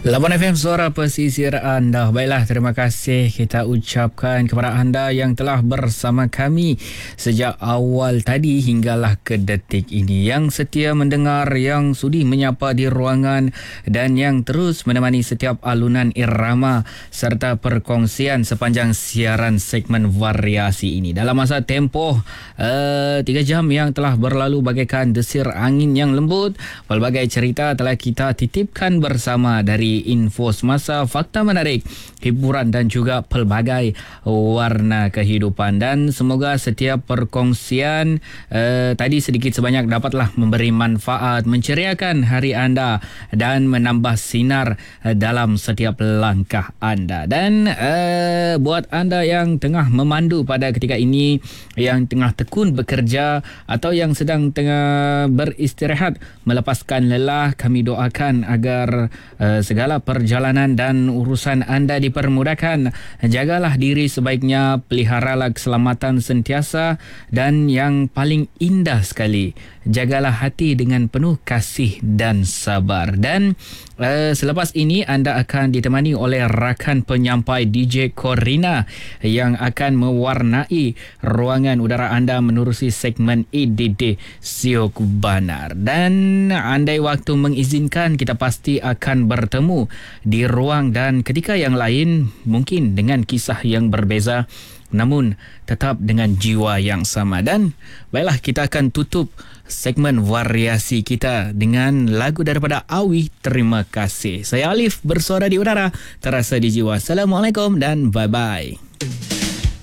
Labuan FM Suara Pesisir anda. Baiklah, terima kasih kita ucapkan kepada anda yang telah bersama kami sejak awal tadi hinggalah ke detik ini. Yang setia mendengar, yang sudi menyapa di ruangan dan yang terus menemani setiap alunan irama serta perkongsian sepanjang siaran segmen variasi ini. Dalam masa tempoh 3 jam yang telah berlalu bagaikan desir angin yang lembut, pelbagai cerita telah kita titipkan bersama dari info semasa, fakta menarik, hiburan dan juga pelbagai warna kehidupan. Dan semoga setiap perkongsian tadi sedikit sebanyak dapatlah memberi manfaat, menceriakan hari anda dan menambah sinar dalam setiap langkah anda. Dan buat anda yang tengah memandu pada ketika ini, yang tengah tekun bekerja atau yang sedang tengah beristirahat melepaskan lelah, kami doakan agar segala perjalanan dan urusan anda dipermudahkan. Jagalah diri sebaiknya, peliharalah keselamatan sentiasa, dan yang paling indah sekali, jagalah hati dengan penuh kasih dan sabar. Dan selepas ini anda akan ditemani oleh rakan penyampai DJ Corina yang akan mewarnai ruangan udara anda menerusi segmen IDD Siok Banar. Dan andai waktu mengizinkan, kita pasti akan bertemu di ruang dan ketika yang lain, mungkin dengan kisah yang berbeza namun tetap dengan jiwa yang sama. Dan baiklah, kita akan tutup segmen variasi kita dengan lagu daripada Awi. Terima kasih. Saya Alif, bersuara di udara, terasa di jiwa. Assalamualaikum dan bye-bye.